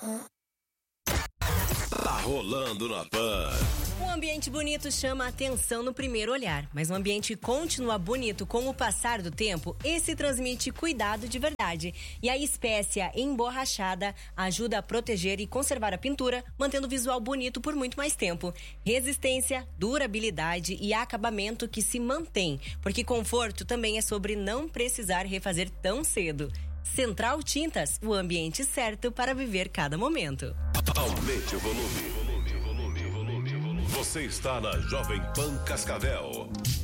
Tá rolando na Pan. Um ambiente bonito chama a atenção no primeiro olhar, mas um ambiente continua bonito com o passar do tempo, esse transmite cuidado de verdade. E a espécia emborrachada ajuda a proteger e conservar a pintura, mantendo o visual bonito por muito mais tempo. Resistência, durabilidade e acabamento que se mantém, porque conforto também é sobre não precisar refazer tão cedo. Central Tintas, o ambiente certo para viver cada momento. Aumente o volume. Você está na Jovem Pan Cascavel.